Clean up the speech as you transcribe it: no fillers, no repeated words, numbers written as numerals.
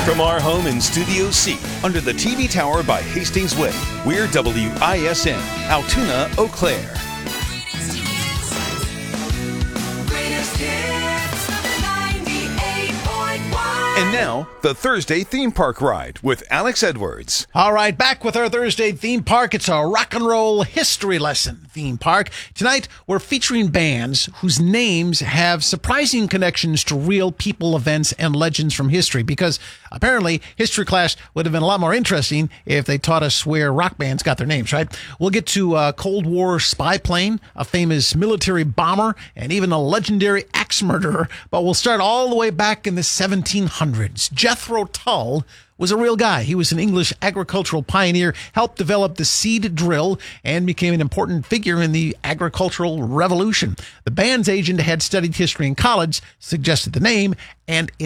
From our home in Studio C, under the TV tower by Hastings Way, we're WISN, Altoona, Eau Claire. And now, the Thursday Theme Park Ride with Alex Edwards. All right, back with our Thursday Theme Park. It's a rock and roll history lesson theme park. Tonight, we're featuring bands whose names have surprising connections to real people, events, and legends from history, because apparently history class would have been a lot more interesting if they taught us where rock bands got their names, right? We'll get to a Cold War spy plane, a famous military bomber, and even a legendary axe murderer. But we'll start all the way back in the 1700s. Jethro Tull was a real guy. He was an English agricultural pioneer, helped develop the seed drill, and became an important figure in the agricultural revolution. The band's agent had studied history in college, suggested the name, and it